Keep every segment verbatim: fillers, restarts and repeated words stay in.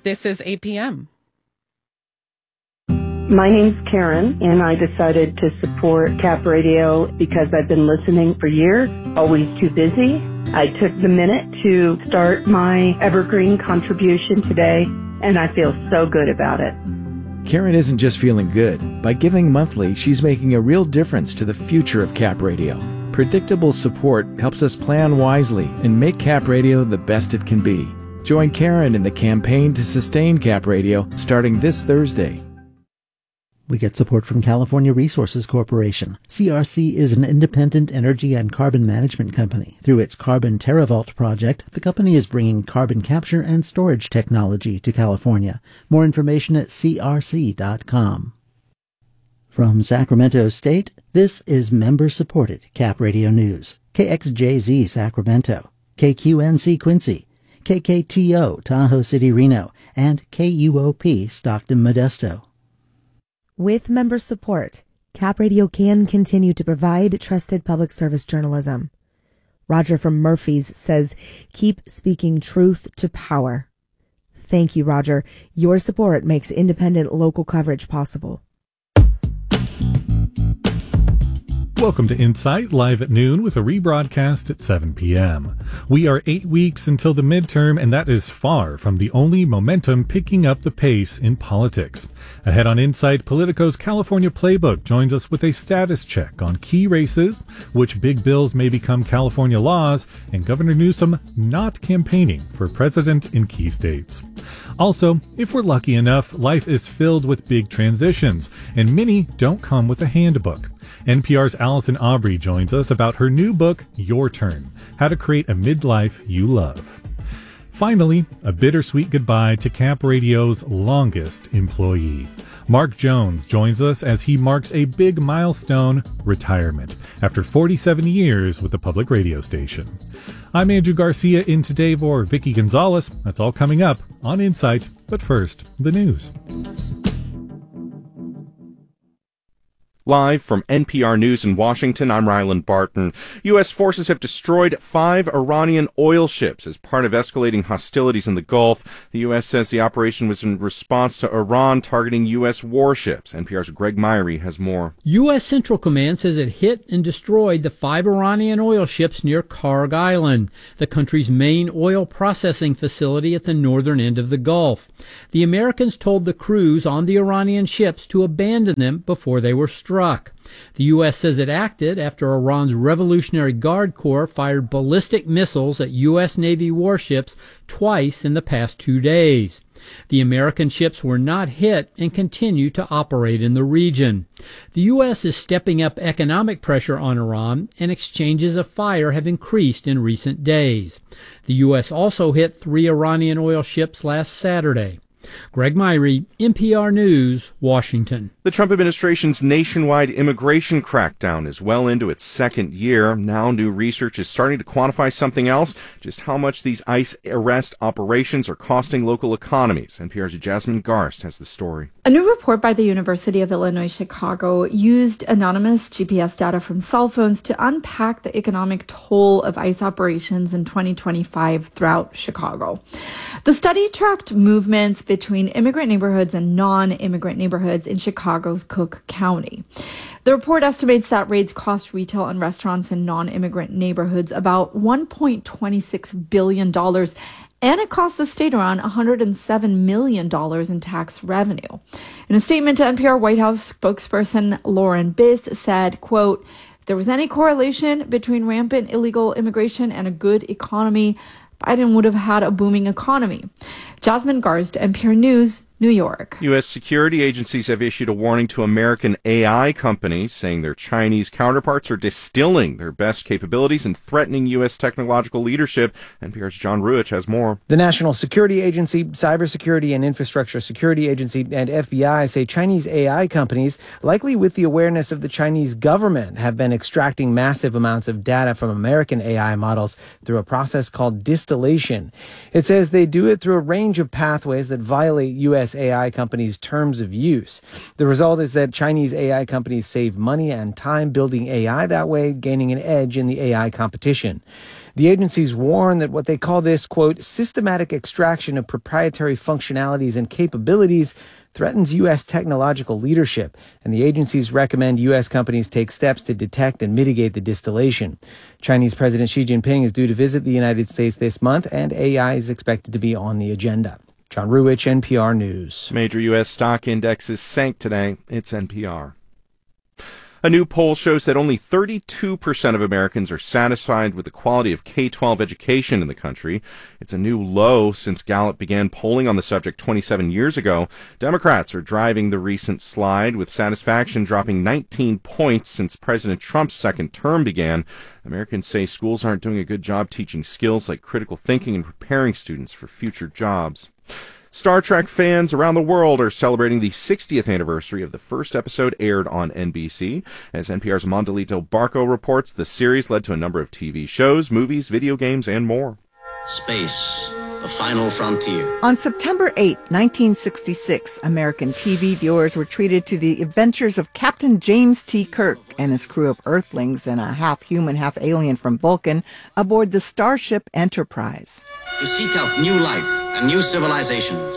This is eight p.m. My name's Karen, and I decided to support Cap Radio because I've been listening for years, always too busy. I took the minute to start my evergreen contribution today, and I feel so good about it. Karen isn't just feeling good. By giving monthly, she's making a real difference to the future of Cap Radio. Predictable support helps us plan wisely and make Cap Radio the best it can be. Join Karen in the campaign to sustain Cap Radio starting this Thursday. We get support from California Resources Corporation. C R C is an independent energy and carbon management company. Through its Carbon TerraVault project, the company is bringing carbon capture and storage technology to California. More information at c r c dot com. From Sacramento State, this is member-supported Cap Radio News. K X J Z Sacramento, K Q N C Quincy, K K T O Tahoe City Reno, and K U O P Stockton Modesto. With member support, Cap Radio can continue to provide trusted public service journalism. Roger from Murphy's says, keep speaking truth to power. Thank you, Roger. Your support makes independent local coverage possible. Welcome to Insight, live at noon with a rebroadcast at seven p.m. We are eight weeks until the midterm, and that is far from the only momentum picking up the pace in politics. Ahead on Insight, Politico's California Playbook joins us with a status check on key races, which big bills may become California laws, and Governor Newsom not campaigning for president in key states. Also, if we're lucky enough, life is filled with big transitions, and many don't come with a handbook. N P R's Allison Aubrey joins us about her new book, Your Turn, How to Create a Midlife You Love. Finally, a bittersweet goodbye to Cap Radio's longest employee. Mark Jones joins us as he marks a big milestone, retirement, after forty-seven years with the public radio station. I'm Andrew Garcia in today for Vicky Gonzalez. That's all coming up on Insight, but first, the news. Live from N P R News in Washington, I'm Ryland Barton. U S forces have destroyed five Iranian oil ships as part of escalating hostilities in the Gulf. The U S says the operation was in response to Iran targeting U S warships. N P R's Greg Myrie has more. U S Central Command says it hit and destroyed the five Iranian oil ships near Karg Island, the country's main oil processing facility at the northern end of the Gulf. The Americans told the crews on the Iranian ships to abandon them before they were struck. The U S says it acted after Iran's Revolutionary Guard Corps fired ballistic missiles at U S Navy warships twice in the past two days. The American ships were not hit and continue to operate in the region. The U S is stepping up economic pressure on Iran, and exchanges of fire have increased in recent days. The U S also hit three Iranian oil ships last Saturday. Greg Myrie, N P R News, Washington. The Trump administration's nationwide immigration crackdown is well into its second year. Now new research is starting to quantify something else, just how much these ICE arrest operations are costing local economies. N P R's Jasmine Garst has the story. A new report by the University of Illinois Chicago used anonymous G P S data from cell phones to unpack the economic toll of ICE operations in twenty twenty-five throughout Chicago. The study tracked movements between immigrant neighborhoods and non-immigrant neighborhoods in Chicago's Cook County. The report estimates that raids cost retail and restaurants in non-immigrant neighborhoods about one point two six billion dollars, and it cost the state around one hundred seven million dollars in tax revenue. In a statement to N P R, White House spokesperson Lauren Biss said, quote, "If there was any correlation between rampant illegal immigration and a good economy, Biden would have had a booming economy." Jasmine Garst, N P R News, New York. U S security agencies have issued a warning to American A I companies, saying their Chinese counterparts are distilling their best capabilities and threatening U S technological leadership. N P R's John Ruich has more. The National Security Agency, Cybersecurity and Infrastructure Security Agency, and F B I say Chinese A I companies, likely with the awareness of the Chinese government, have been extracting massive amounts of data from American A I models through a process called distillation. It says they do it through a range of pathways that violate U S S A I companies' terms of use. The result is that Chinese A I companies save money and time building A I that way, gaining an edge in the A I competition. The agencies warn that what they call this, quote, systematic extraction of proprietary functionalities and capabilities threatens U S technological leadership, and the agencies recommend U S companies take steps to detect and mitigate the distillation. Chinese President Xi Jinping is due to visit the United States this month, and A I is expected to be on the agenda. John Ruwich, N P R News. Major U S stock indexes sank today. It's N P R. A new poll shows that only thirty-two percent of Americans are satisfied with the quality of K twelve education in the country. It's a new low since Gallup began polling on the subject twenty-seven years ago. Democrats are driving the recent slide, with satisfaction dropping nineteen points since President Trump's second term began. Americans say schools aren't doing a good job teaching skills like critical thinking and preparing students for future jobs. Star Trek fans around the world are celebrating the sixtieth anniversary of the first episode aired on N B C. As N P R's Mondelito Barco reports, the series led to a number of T V shows, movies, video games, and more. Space, the final frontier. On September eighth, nineteen sixty-six, American T V viewers were treated to the adventures of Captain James T. Kirk and his crew of Earthlings and a half-human, half-alien from Vulcan aboard the Starship Enterprise. To seek out new life and new civilizations.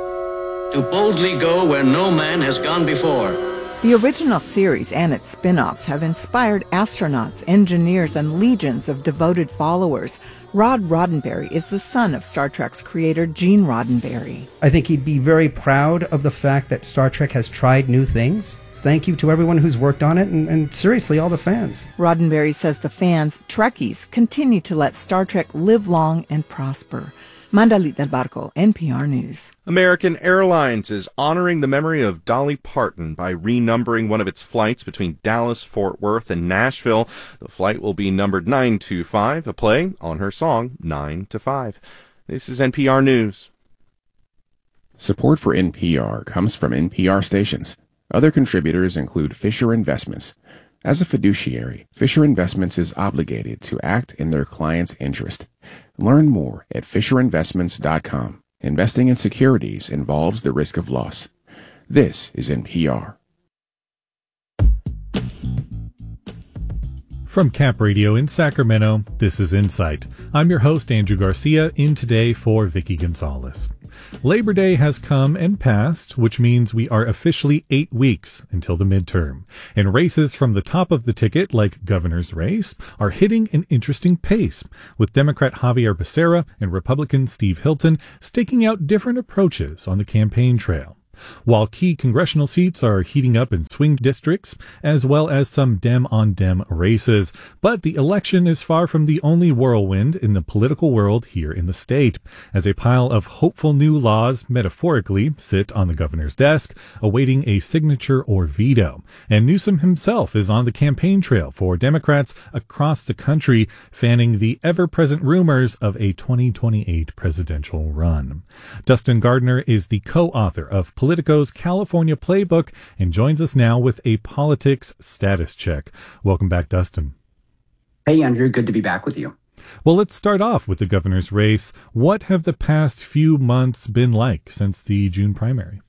To boldly go where no man has gone before. The original series and its spin-offs have inspired astronauts, engineers, and legions of devoted followers. Rod Roddenberry is the son of Star Trek's creator, Gene Roddenberry. I think he'd be very proud of the fact that Star Trek has tried new things. Thank you to everyone who's worked on it, and, and seriously, all the fans. Roddenberry says the fans, Trekkies, continue to let Star Trek live long and prosper. Mandalit del Barco, N P R News. American Airlines is honoring the memory of Dolly Parton by renumbering one of its flights between Dallas, Fort Worth, and Nashville. The flight will be numbered nine two five, a play on her song nine to five. This is N P R News. Support for N P R comes from N P R stations. Other contributors include Fisher Investments. As a fiduciary, Fisher Investments is obligated to act in their client's interest. Learn more at fisher investments dot com. Investing in securities involves the risk of loss. This is N P R. From Cap Radio in Sacramento, this is Insight. I'm your host, Andrew Garcia, in today for Vicky Gonzalez. Labor Day has come and passed, which means we are officially eight weeks until the midterm. And races from the top of the ticket, like governor's race, are hitting an interesting pace, with Democrat Xavier Becerra and Republican Steve Hilton staking out different approaches on the campaign trail. While key congressional seats are heating up in swing districts, as well as some Dem-on-Dem races. But the election is far from the only whirlwind in the political world here in the state, as a pile of hopeful new laws, metaphorically, sit on the governor's desk, awaiting a signature or veto. And Newsom himself is on the campaign trail for Democrats across the country, fanning the ever-present rumors of a twenty twenty-eight presidential run. Dustin Gardner is the co-author of Politico's California Playbook and joins us now with a politics status check. Welcome back, Dustin. Hey, Andrew. Good to be back with you. Well, let's start off with the governor's race. What have the past few months been like since the June primary?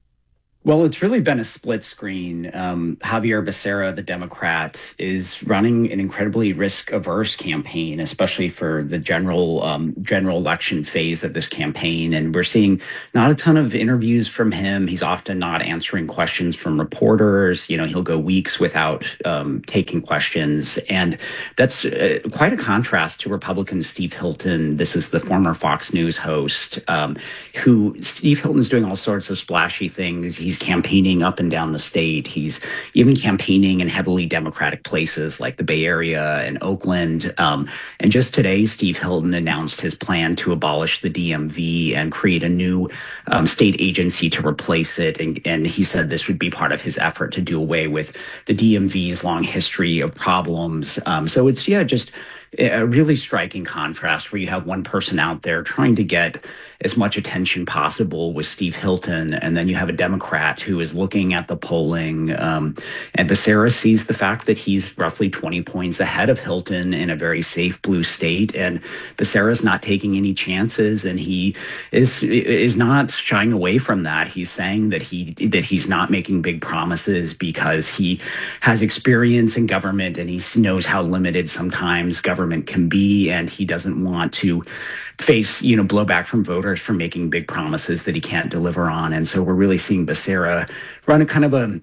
Well, it's really been a split screen. Um, Xavier Becerra, the Democrat, is running an incredibly risk-averse campaign, especially for the general um, general election phase of this campaign. And we're seeing not a ton of interviews from him. He's often not answering questions from reporters. You know, he'll go weeks without um, taking questions. And that's uh, quite a contrast to Republican Steve Hilton. This is the former Fox News host, um, who Steve Hilton is doing all sorts of splashy things. He's He's campaigning up and down the state. He's even campaigning in heavily Democratic places like the Bay Area and Oakland. Um, and just today, Steve Hilton announced his plan to abolish the D M V and create a new um, state agency to replace it. And, and he said this would be part of his effort to do away with the D M V's long history of problems. Um, so it's, yeah, just a really striking contrast where you have one person out there trying to get as much attention possible with Steve Hilton, and then you have a Democrat who is looking at the polling, um, and Becerra sees the fact that he's roughly twenty points ahead of Hilton in a very safe blue state, and Becerra's not taking any chances, and he is is not shying away from that. He's saying that he that he's not making big promises because he has experience in government and he knows how limited sometimes government can be, and he doesn't want to face, you know, blowback from voters for making big promises that he can't deliver on. And so we're really seeing Becerra run a kind of a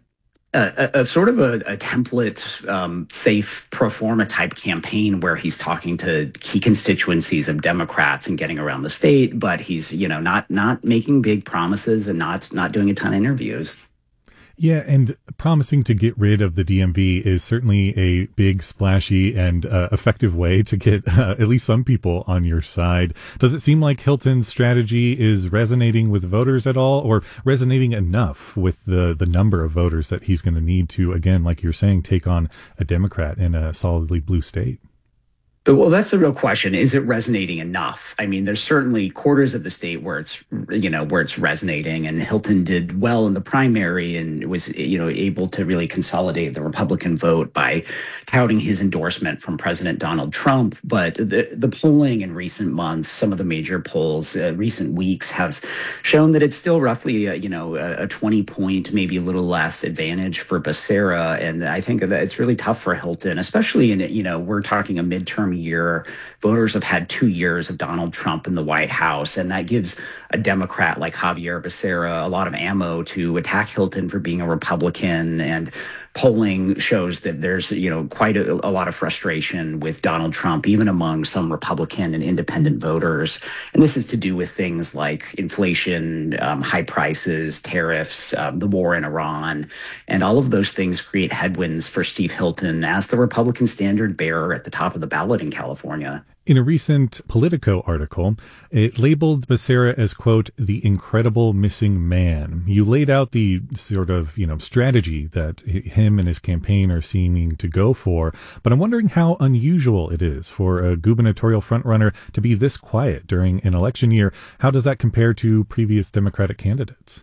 A, a, a sort of a, a template, um, safe pro forma type campaign where he's talking to key constituencies of Democrats and getting around the state, but he's, you know, not not making big promises and not not doing a ton of interviews. Yeah, and promising to get rid of the D M V is certainly a big, splashy, and uh, effective way to get uh, at least some people on your side. Does it seem like Hilton's strategy is resonating with voters at all, or resonating enough with the, the number of voters that he's going to need to, again, like you're saying, take on a Democrat in a solidly blue state? Well, that's the real question. Is it resonating enough? I mean, there's certainly quarters of the state where it's, you know, where it's resonating, and Hilton did well in the primary and was, you know, able to really consolidate the Republican vote by touting his endorsement from President Donald Trump. But the, the polling in recent months, some of the major polls, uh, recent weeks have shown that it's still roughly, a, you know, a, a twenty point, maybe a little less advantage for Becerra. And I think that it's really tough for Hilton, especially in, you know, we're talking a midterm year. Voters have had two years of Donald Trump in the White House, and that gives a Democrat like Xavier Becerra a lot of ammo to attack Hilton for being a Republican. And polling shows that there's, you know, quite a, a lot of frustration with Donald Trump, even among some Republican and independent voters. And this is to do with things like inflation, um, high prices, tariffs, um, the war in Iran. And all of those things create headwinds for Steve Hilton as the Republican standard bearer at the top of the ballot in California. In a recent Politico article, it labeled Becerra as, quote, the incredible missing man. You laid out the sort of, you know, strategy that him and his campaign are seeming to go for, but I'm wondering how unusual it is for a gubernatorial frontrunner to be this quiet during an election year. How does that compare to previous Democratic candidates?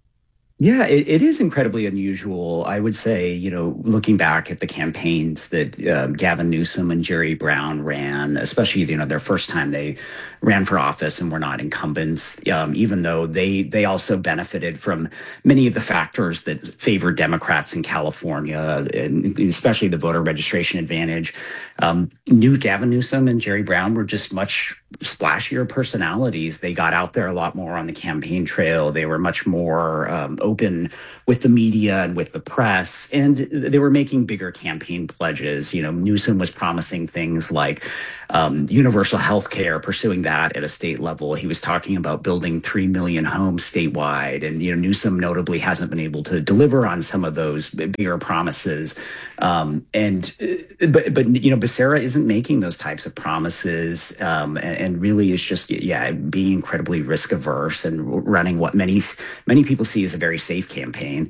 Yeah, it, it is incredibly unusual. I would say, you know, looking back at the campaigns that uh, Gavin Newsom and Jerry Brown ran, especially, you know, their first time they ran for office and were not incumbents, um, even though they they also benefited from many of the factors that favor Democrats in California, and especially the voter registration advantage. Um, New Gavin Newsom and Jerry Brown were just much splashier personalities. They got out there a lot more on the campaign trail. They were much more um, open with the media and with the press, and they were making bigger campaign pledges. You know, Newsom was promising things like um, universal health care, pursuing that at a state level. He was talking about building three million homes statewide. And, you know, Newsom notably hasn't been able to deliver on some of those bigger promises. Um, and, but, but, you know, Becerra isn't making those types of promises, um, and, and really is just, yeah, being incredibly risk averse and running what many, many people see as a very safe campaign.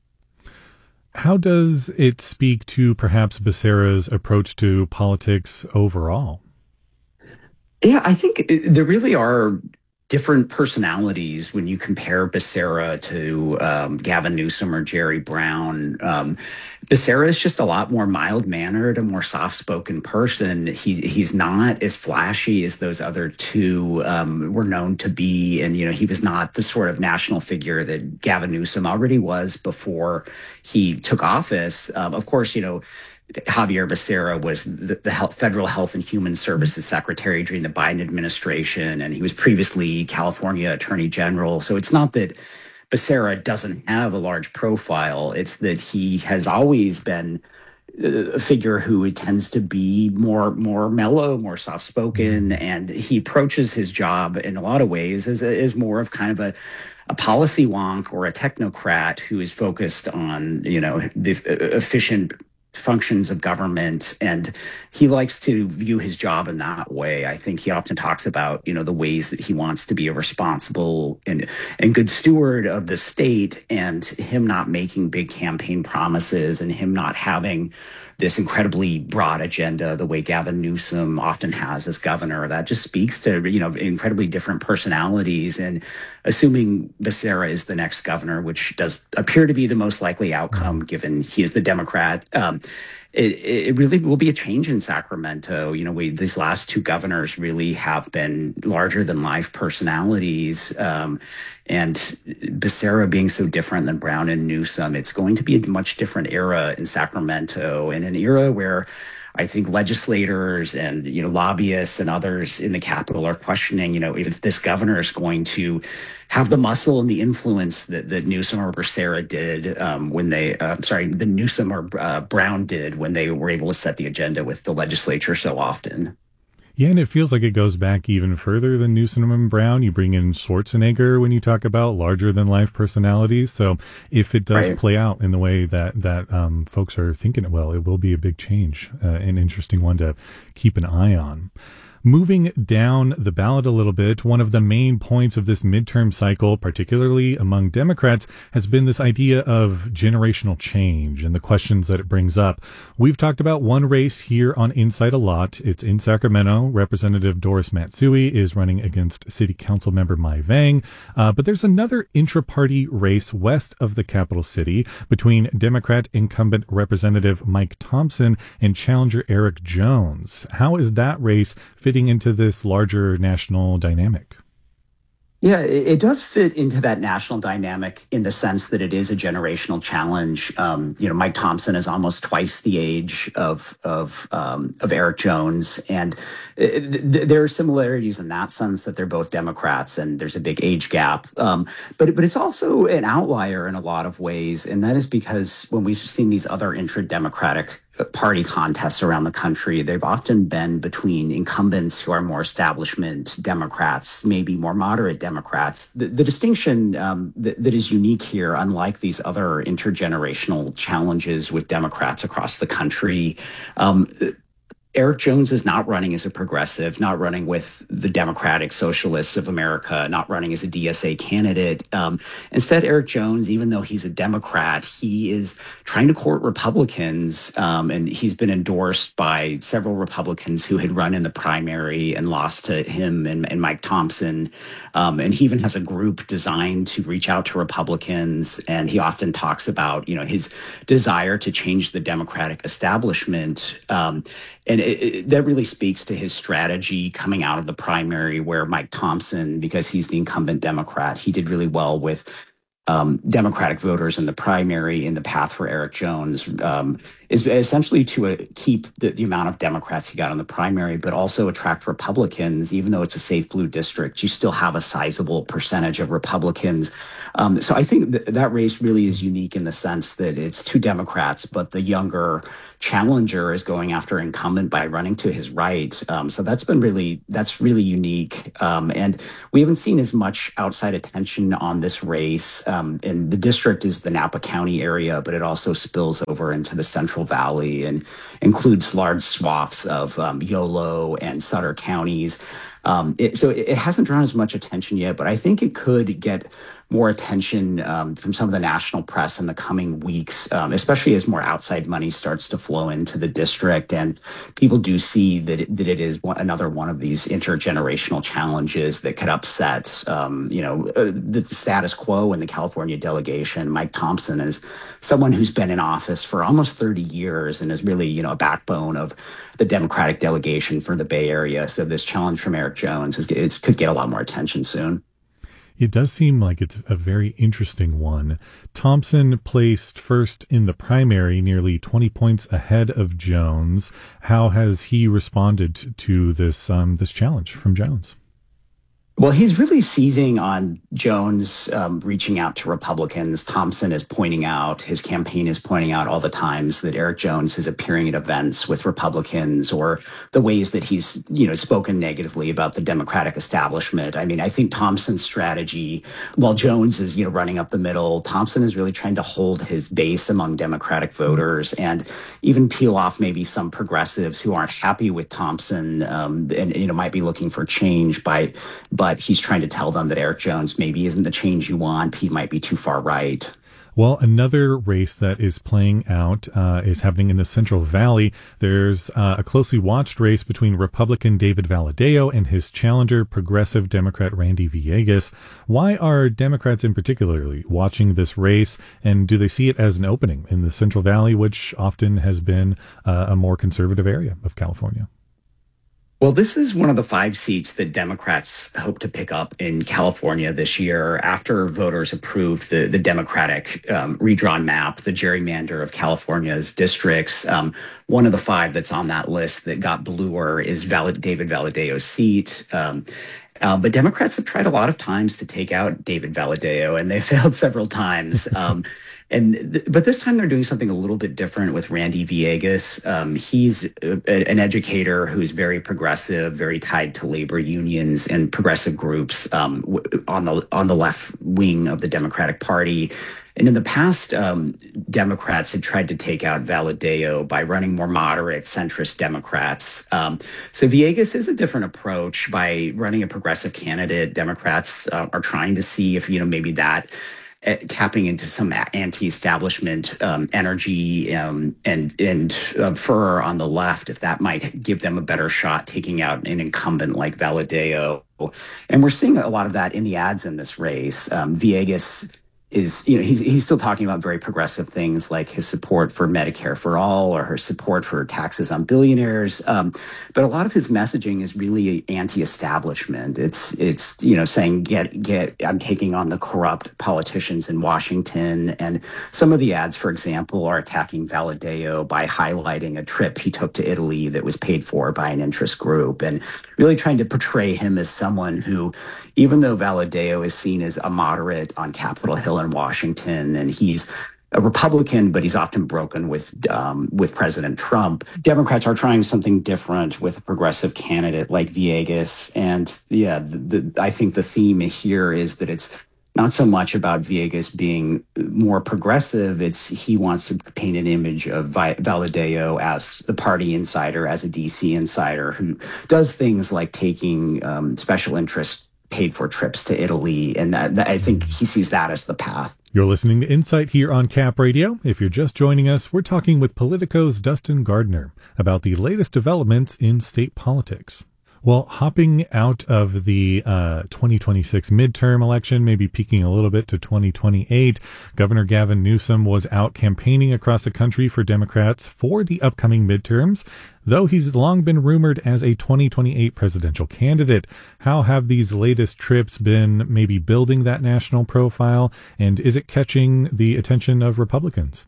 How does it speak to perhaps Becerra's approach to politics overall? Yeah, I think there really are different personalities when you compare Becerra to um, Gavin Newsom or Jerry Brown. Um, Becerra is just a lot more mild-mannered, a more soft-spoken person. He he's not as flashy as those other two um, were known to be, and you know he was not the sort of national figure that Gavin Newsom already was before he took office. Um, of course, you know. Xavier Becerra was the, the health, Federal Health and Human Services Secretary during the Biden administration, and he was previously California Attorney General. So it's not that Becerra doesn't have a large profile. It's that he has always been a figure who tends to be more more mellow, more soft-spoken, and he approaches his job in a lot of ways as, a, as more of kind of a a policy wonk or a technocrat who is focused on, you know, the efficient functions of government, and he likes to view his job in that way. I think he often talks about, you know, the ways that he wants to be a responsible and and good steward of the state, and him not making big campaign promises and him not having this incredibly broad agenda, the way Gavin Newsom often has as governor. That just speaks to, you know, incredibly different personalities. And assuming Becerra is the next governor, which does appear to be the most likely outcome, given he is the Democrat, um, It, it really will be a change in Sacramento. You know, we, these last two governors really have been larger than life personalities. Um, and Becerra being so different than Brown and Newsom, it's going to be a much different era in Sacramento, and an era where I think legislators and, you know, lobbyists and others in the Capitol are questioning, you know, if this governor is going to have the muscle and the influence that, that Newsom or Becerra did um, when they, uh, sorry, the Newsom or uh, Brown did when they were able to set the agenda with the legislature so often. Yeah, and it feels like it goes back even further than Newsom and Brown. You bring in Schwarzenegger when you talk about larger-than-life personalities. So if it does right. play out in the way that, that um, folks are thinking it will, it will be a big change, uh, an interesting one to keep an eye on. Moving down the ballot a little bit, one of the main points of this midterm cycle, particularly among Democrats, has been this idea of generational change and the questions that it brings up. We've talked about one race here on Insight a lot. It's in Sacramento. Representative Doris Matsui is running against City Council member Mai Vang. Uh, but there's another intra-party race west of the capital city between Democrat incumbent Representative Mike Thompson and challenger Eric Jones. How is that race fitting into this larger national dynamic? Yeah, it, it does fit into that national dynamic in the sense that it is a generational challenge. Um, you know, Mike Thompson is almost twice the age of of um, of Eric Jones, and it, th- there are similarities in that sense that they're both Democrats, and there's a big age gap. Um, but but it's also an outlier in a lot of ways, and that is because when we've seen these other intra-Democratic party contests around the country, they've often been between incumbents who are more establishment Democrats, maybe more moderate Democrats. The, the distinction um, that, that is unique here, unlike these other intergenerational challenges with Democrats across the country, um, Eric Jones is not running as a progressive, not running with the Democratic Socialists of America, not running as a D S A candidate. Um, instead, Eric Jones, even though he's a Democrat, he is trying to court Republicans, um, and he's been endorsed by several Republicans who had run in the primary and lost to him and, and Mike Thompson. Um, and he even has a group designed to reach out to Republicans. And he often talks about, you know, his desire to change the Democratic establishment. Um, And it, it, that really speaks to his strategy coming out of the primary, where Mike Thompson, because he's the incumbent Democrat, he did really well with um, Democratic voters in the primary. In the path for Eric Jones um, is essentially to uh, keep the, the amount of Democrats he got in the primary, but also attract Republicans. Even though it's a safe blue district, you still have a sizable percentage of Republicans. Um, so I think th- that race really is unique in the sense that it's two Democrats, but the younger challenger is going after incumbent by running to his right. Um, so that's been really, that's really unique. Um, and we haven't seen as much outside attention on this race. Um, and the district is the Napa County area, but it also spills over into the Central Valley and includes large swaths of um, Yolo and Sutter counties. Um, it, so it, it hasn't drawn as much attention yet, but I think it could get more attention um, from some of the national press in the coming weeks, um, especially as more outside money starts to flow into the district. And people do see that it, that it is one, another one of these intergenerational challenges that could upset, um, you know, uh, the status quo in the California delegation. Mike Thompson is someone who's been in office for almost thirty years and is really, you know, a backbone of the Democratic delegation for the Bay Area. So this challenge from Eric Jones is, it could get a lot more attention soon. It does seem like it's a very interesting one. Thompson placed first in the primary, nearly twenty points ahead of Jones. How has he responded to this um, this challenge from Jones? Well, he's really seizing on Jones um, reaching out to Republicans. Thompson is pointing out, his campaign is pointing out all the times that Eric Jones is appearing at events with Republicans, or the ways that he's, you know, spoken negatively about the Democratic establishment. I mean, I think Thompson's strategy, while Jones is, you know, running up the middle, Thompson is really trying to hold his base among Democratic voters and even peel off maybe some progressives who aren't happy with Thompson um, and, you know, might be looking for change by, by But he's trying to tell them that Eric Jones maybe isn't the change you want. He might be too far right. Well, another race that is playing out uh, is happening in the Central Valley. There's uh, a closely watched race between Republican David Valadao and his challenger, progressive Democrat Randy Villegas. Why are Democrats in particular watching this race, and do they see it as an opening in the Central Valley, which often has been uh, a more conservative area of California? Well, this is one of the five seats that Democrats hope to pick up in California this year after voters approved the, the Democratic um, redrawn map, the gerrymander of California's districts. Um, one of the five that's on that list that got bluer is Val- David Valadao's seat. Um, Uh, but Democrats have tried a lot of times to take out David Valadao, and they failed several times. Um, and th- but this time they're doing something a little bit different with Randy Villegas. Um, he's a, a, an educator who's very progressive, very tied to labor unions and progressive groups um, w- on the on the left wing of the Democratic Party. And in the past, um, Democrats had tried to take out Valadao by running more moderate, centrist Democrats. Um, so Villegas is a different approach. By running a progressive candidate, Democrats uh, are trying to see if, you know, maybe that uh, tapping into some anti-establishment um, energy um, and, and uh, furor on the left, if that might give them a better shot taking out an incumbent like Valadao. And we're seeing a lot of that in the ads in this race. Um, Villegas is, you know, he's he's still talking about very progressive things like his support for Medicare for all or her support for taxes on billionaires. Um, but a lot of his messaging is really anti-establishment. It's it's you know saying get get I'm taking on the corrupt politicians in Washington. And some of the ads, for example, are attacking Valadao by highlighting a trip he took to Italy that was paid for by an interest group, and really trying to portray him as someone who, even though Valadao is seen as a moderate on Capitol Hill in Washington, and he's a Republican, but he's often broken with um, with President Trump. Democrats are trying something different with a progressive candidate like Villegas, and yeah, the, the, I think the theme here is that it's not so much about Villegas being more progressive. It's he wants to paint an image of Valadao as the party insider, as a D C insider who does things like taking um, special interest paid for trips to Italy. And that, that, I think he sees that as the path. You're listening to Insight here on Cap Radio. If you're just joining us, we're talking with Politico's Dustin Gardner about the latest developments in state politics. Well, hopping out of the uh, twenty twenty-six midterm election, maybe peeking a little bit to twenty twenty-eight, Governor Gavin Newsom was out campaigning across the country for Democrats for the upcoming midterms, though he's long been rumored as a twenty twenty-eight presidential candidate. How have these latest trips been maybe building that national profile, and is it catching the attention of Republicans?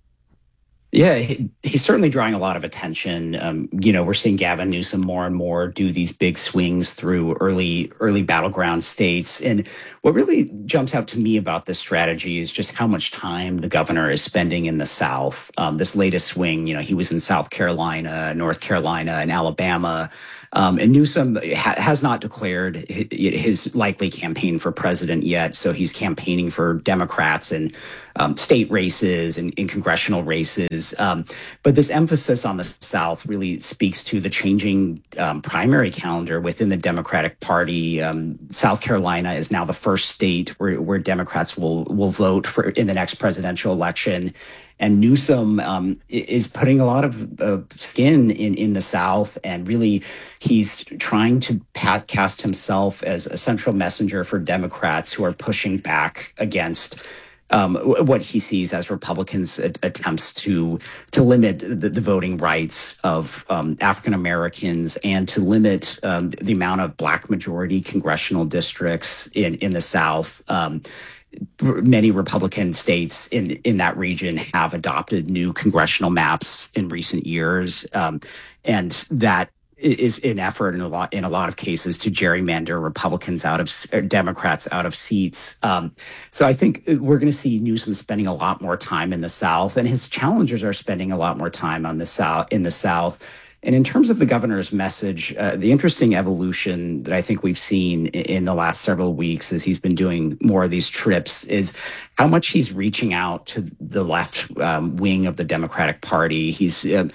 Yeah, he, he's certainly drawing a lot of attention. Um, you know, we're seeing Gavin Newsom more and more do these big swings through early, early battleground states. And what really jumps out to me about this strategy is just how much time the governor is spending in the South. Um, this latest swing, you know, he was in South Carolina, North Carolina, and Alabama. Um, and Newsom ha- has not declared his, his likely campaign for president yet. So he's campaigning for Democrats in um, state races and in congressional races. Um, but this emphasis on the South really speaks to the changing um, primary calendar within the Democratic Party. Um, South Carolina is now the first state where, where Democrats will will vote for in the next presidential election. And Newsom um, is putting a lot of uh, skin in, in the South, and really he's trying to pat, cast himself as a central messenger for Democrats who are pushing back against um, what he sees as Republicans' attempts to to limit the, the voting rights of um, African Americans and to limit um, the amount of Black majority congressional districts in, in the South. Um, Many Republican states in, in that region have adopted new congressional maps in recent years, um, and that is an effort in a lot in a lot of cases to gerrymander Republicans out of Democrats out of seats. Um, so I think we're going to see Newsom spending a lot more time in the South, and his challengers are spending a lot more time on the South in the South. And in terms of the governor's message, uh, the interesting evolution that I think we've seen in the last several weeks as he's been doing more of these trips is how much he's reaching out to the left um, wing of the Democratic Party. He's uh,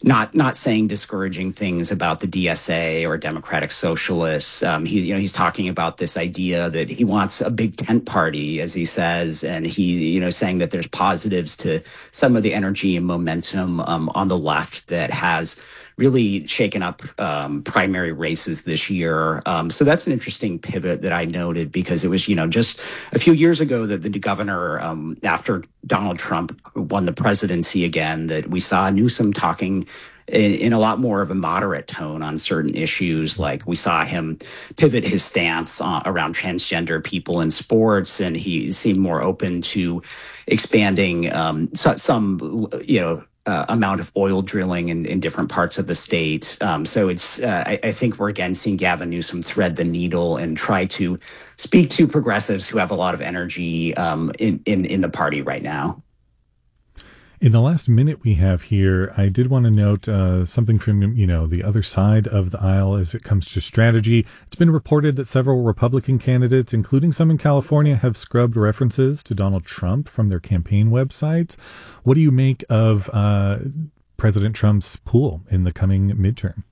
not not saying discouraging things about the D S A or Democratic Socialists. Um, he, you know, he's talking about this idea that he wants a big tent party, as he says, and he, you know, saying that there's positives to some of the energy and momentum um, on the left that has really shaken up um, primary races this year. Um, so that's an interesting pivot that I noted, because it was, you know, just a few years ago that the governor, um, after Donald Trump won the presidency again, that we saw Newsom talking in, in a lot more of a moderate tone on certain issues. Like we saw him pivot his stance uh, around transgender people in sports, and he seemed more open to expanding um, so, some, you know, Uh, amount of oil drilling in, in different parts of the state. Um, so it's, uh, I, I think we're again seeing Gavin Newsom thread the needle and try to speak to progressives who have a lot of energy um, in, in, in the party right now. In the last minute we have here, I did want to note uh, something from, you know, the other side of the aisle as it comes to strategy. It's been reported that several Republican candidates, including some in California, have scrubbed references to Donald Trump from their campaign websites. What do you make of uh, President Trump's pool in the coming midterm?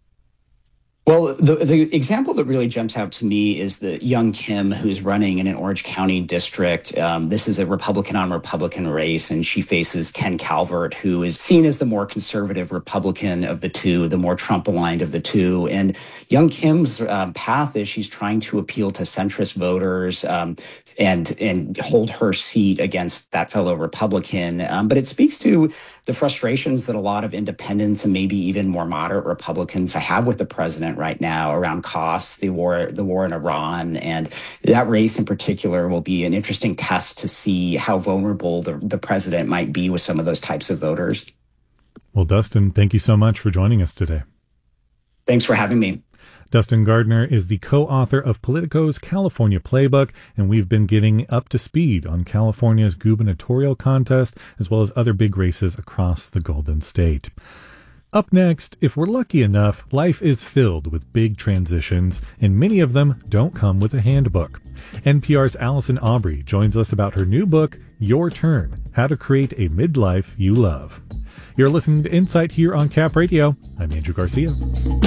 Well, the the example that really jumps out to me is the Young Kim, who's running in an Orange County district. Um, this is a Republican on Republican race, and she faces Ken Calvert, who is seen as the more conservative Republican of the two, the more Trump aligned of the two. And Young Kim's um, path is she's trying to appeal to centrist voters um, and and hold her seat against that fellow Republican. Um, but it speaks to the frustrations that a lot of independents and maybe even more moderate Republicans have with the president right now around costs, the war, the war in Iran, and that race in particular will be an interesting test to see how vulnerable the, the president might be with some of those types of voters. Well, Dustin, thank you so much for joining us today. Thanks for having me. Dustin Gardner is the co-author of Politico's California Playbook, and we've been getting up to speed on California's gubernatorial contest, as well as other big races across the Golden State. Up next, if we're lucky enough, life is filled with big transitions, and many of them don't come with a handbook. N P R's Allison Aubrey joins us about her new book, Your Turn: How to Create a Midlife You Love. You're listening to Insight here on Cap Radio. I'm Andrew Garcia.